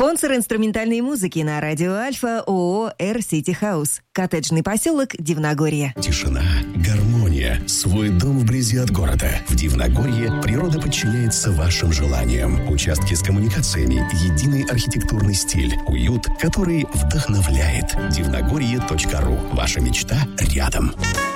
Спонсор инструментальной музыки на радио Альфа ООО «Эр Сити Хаус». Коттеджный поселок Дивногорье. Тишина, гармония, свой дом вблизи от города. В Дивногорье природа подчиняется вашим желаниям. Участки с коммуникациями, единый архитектурный стиль, уют, который вдохновляет. Дивногорье.ру. Ваша мечта рядом.